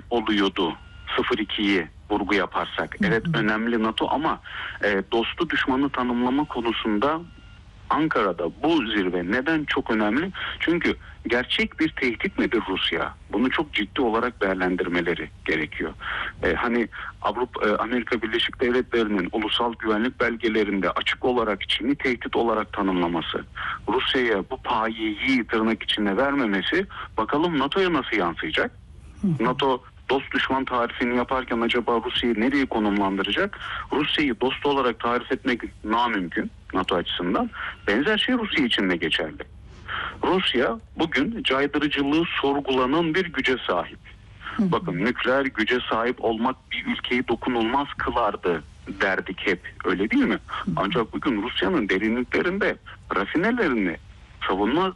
oluyordu 0-2'yi vurgu yaparsak. Evet, önemli NATO ama dostu düşmanı tanımlama konusunda Ankara'da bu zirve neden çok önemli? Çünkü gerçek bir tehdit midir Rusya? Bunu çok ciddi olarak değerlendirmeleri gerekiyor. Hani Amerika Birleşik Devletleri'nin ulusal güvenlik belgelerinde açık olarak Çin'i tehdit olarak tanımlaması, Rusya'ya bu payeyi tırnak içine vermemesi, bakalım NATO'ya nasıl yansıyacak? NATO dost düşman tarifini yaparken acaba Rusya'yı nereye konumlandıracak? Rusya'yı dost olarak tarif etmek namümkün NATO açısından. Benzer şey Rusya için de geçerli. Rusya bugün caydırıcılığı sorgulanan bir güce sahip. Bakın, nükleer güce sahip olmak bir ülkeyi dokunulmaz kılardı derdik hep, öyle değil mi? Ancak bugün Rusya'nın derinliklerinde rafinelerini, savunma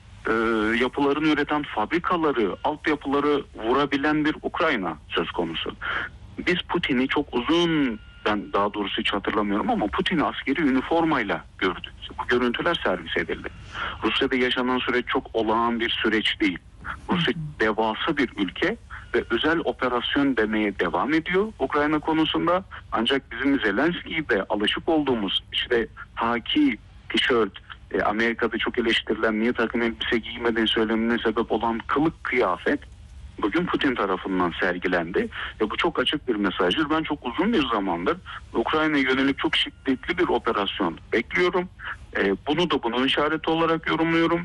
yapılarını üreten fabrikaları, altyapıları vurabilen bir Ukrayna söz konusu. Biz Putin'i çok uzun, ben daha doğrusu hiç hatırlamıyorum ama Putin'i askeri üniformayla gördük. Bu görüntüler servis edildi. Rusya'da yaşanan süreç çok olağan bir süreç değil. Rusya devasa bir ülke ve özel operasyon demeye devam ediyor Ukrayna konusunda. Ancak bizim Zelenski'de alışık olduğumuz işte haki, tişört, Amerika'da çok eleştirilen niye takım elbise giymeden söylemine sebep olan kılık kıyafet bugün Putin tarafından sergilendi ve bu çok açık bir mesajdır. Ben çok uzun bir zamandır Ukrayna'ya yönelik çok şiddetli bir operasyon bekliyorum. Bunu da bunun işareti olarak yorumluyorum.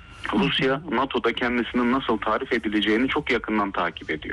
Rusya, NATO'da kendisinin nasıl tarif edileceğini çok yakından takip ediyor.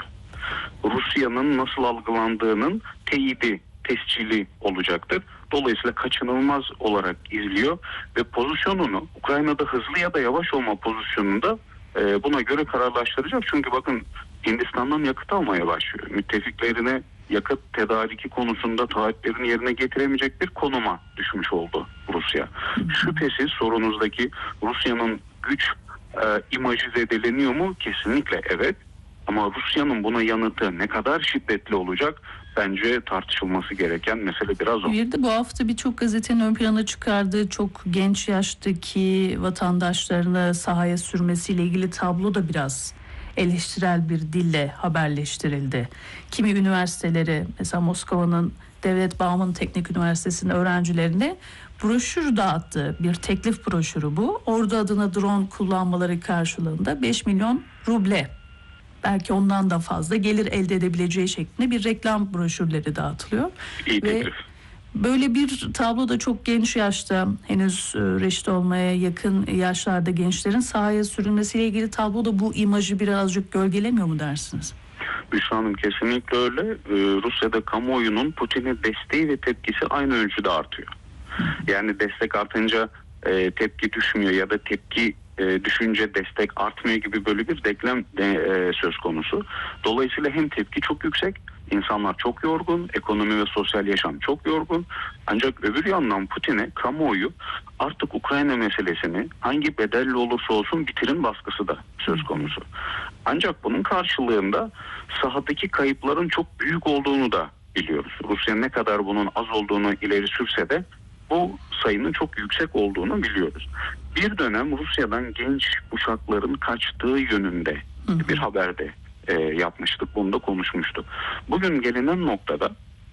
Rusya'nın nasıl algılandığının teyidi, tescili olacaktır. Dolayısıyla kaçınılmaz olarak izliyor ve pozisyonunu Ukrayna'da hızlı ya da yavaş olma pozisyonunda buna göre kararlaştıracak. Çünkü bakın, Hindistan'dan yakıt almaya başlıyor. Müttefiklerine yakıt tedariki konusunda taahhütlerini yerine getiremeyecek bir konuma düşmüş oldu Rusya. Şüphesiz sorunuzdaki Rusya'nın güç imajı zedeleniyor mu? Kesinlikle evet. Ama Rusya'nın buna yanıtı ne kadar şiddetli olacak? Bence tartışılması gereken mesele biraz o. Bir de bu hafta birçok gazetenin ön plana çıkardığı çok genç yaştaki vatandaşlarını sahaya sürmesiyle ilgili tablo da biraz eleştirel bir dille haberleştirildi. Kimi üniversiteleri, mesela Moskova'nın Devlet Bauman Teknik Üniversitesi'nin öğrencilerine broşür dağıttı. Bir teklif broşürü bu. Ordu adına drone kullanmaları karşılığında 5 milyon ruble, belki ondan da fazla gelir elde edebileceği şeklinde bir reklam broşürleri dağıtılıyor. İyi teklif. Böyle bir tablo da çok genç yaşta, henüz reşit olmaya yakın yaşlarda gençlerin sahaya sürülmesiyle ilgili tablo da bu imajı birazcık gölgelemiyor mu dersiniz? Büşra Hanım, kesinlikle öyle. Rusya'da kamuoyunun Putin'e desteği ve tepkisi aynı ölçüde artıyor. Yani destek artınca tepki düşmüyor ya da tepki düşünce destek artmıyor gibi böyle bir denklem söz konusu. Dolayısıyla hem tepki çok yüksek, insanlar çok yorgun, ekonomi ve sosyal yaşam çok yorgun. Ancak öbür yandan Putin'e kamuoyu artık Ukrayna meselesini hangi bedelle olursa olsun bitirin baskısı da söz konusu. Ancak bunun karşılığında sahadaki kayıpların çok büyük olduğunu da biliyoruz. Rusya ne kadar bunun az olduğunu ileri sürse de bu sayının çok yüksek olduğunu biliyoruz. Bir dönem Rusya'dan genç uşakların kaçtığı yönünde bir haberde yapmıştık. Bunu da konuşmuştuk. Bugün gelinen noktada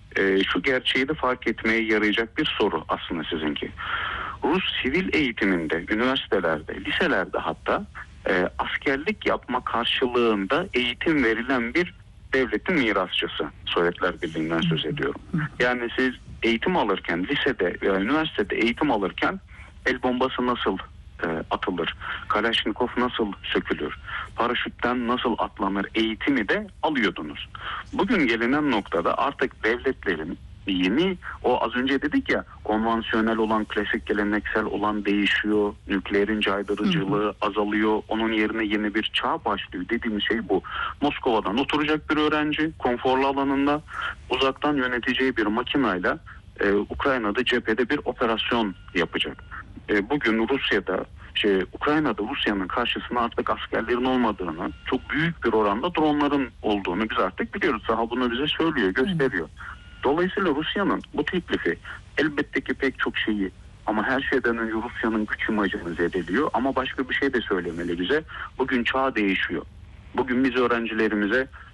şu gerçeği de fark etmeye yarayacak bir soru aslında sizinki. Rus sivil eğitiminde, üniversitelerde, liselerde hatta askerlik yapma karşılığında eğitim verilen bir devletin mirasçısı. Sovyetler Birliği'nden söz ediyorum. Yani siz eğitim alırken, lisede veya üniversitede eğitim alırken el bombası nasıl atılır, Kalaşnikov nasıl sökülür, paraşütten nasıl atlanır eğitimi de alıyordunuz. Bugün gelinen noktada artık devletlerin yeni, o az önce dedik ya, konvansiyonel olan, klasik geleneksel olan değişiyor, nükleerin caydırıcılığı azalıyor, onun yerine yeni bir çağ başlıyor dediğimiz şey bu. Moskova'dan oturacak bir öğrenci konforlu alanında uzaktan yöneteceği bir makinayla Ukrayna'da cephede bir operasyon yapacak. Bugün Ukrayna'da Rusya'nın karşısına artık askerlerin olmadığını, çok büyük bir oranda dronların olduğunu biz artık biliyoruz. Saha bunu bize söylüyor, gösteriyor. Dolayısıyla Rusya'nın bu teklifi elbette ki pek çok şeyi, ama her şeyden önce Rusya'nın güç imajını zedeliyor. Ama başka bir şey de söylemeli bize. Bugün çağ değişiyor. Bugün biz öğrencilerimize